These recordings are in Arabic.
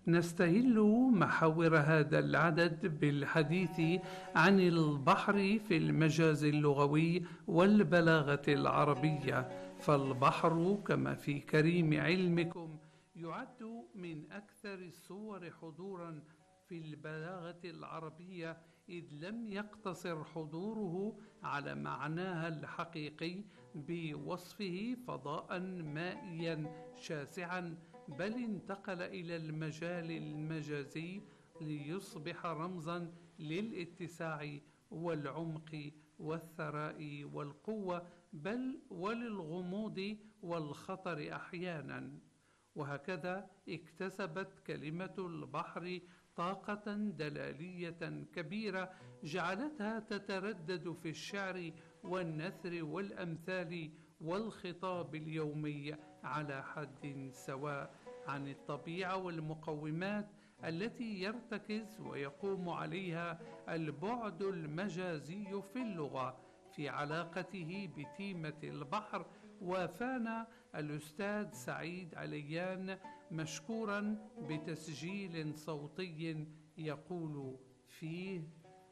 نستهل محاور هذا العدد بالحديث عن البحر في المجاز اللغوي والبلاغة العربية. فالبحر كما في كريم علمكم يعد من أكثر الصور حضورا في البلاغة العربية، إذ لم يقتصر حضوره على معناها الحقيقي بوصفه فضاء مائيا شاسعا، بل انتقل إلى المجال المجازي ليصبح رمزا للاتساع والعمق والثراء والقوة، بل وللغموض والخطر أحيانا. وهكذا اكتسبت كلمة البحر طاقة دلالية كبيرة جعلتها تتردد في الشعر والنثر والأمثال والخطاب اليومي على حد سواء عن الطبيعة والمقومات التي يرتكز ويقوم عليها البعد المجازي في اللغة في علاقته بتيمة البحر. وافانا الأستاذ سعيد عليان مشكورا بتسجيل صوتي يقول فيه: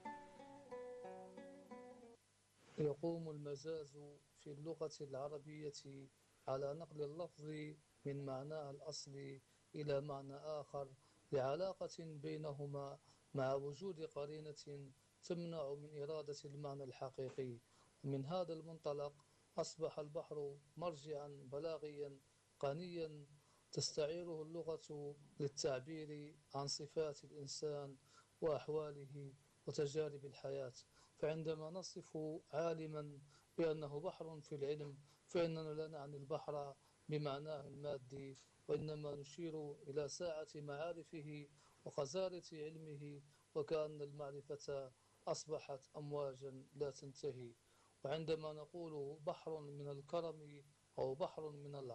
يقوم المجاز في اللغة العربية على نقل اللفظ من معناه الأصلي إلى معنى آخر لعلاقة بينهما مع وجود قرينة تمنع من إرادة المعنى الحقيقي. ومن هذا المنطلق أصبح البحر مرجعا بلاغيا غنيا تستعيره اللغة للتعبير عن صفات الإنسان وأحواله وتجارب الحياة. فعندما نصف عالما بأنه بحر في العلم فإننا لا نعني البحر بمعناه المادي، وإنما نشير إلى ساعة معارفه وخزارة علمه، وكأن المعرفة أصبحت أمواجا لا تنتهي. وعندما نقول بحر من الكرم أو بحر من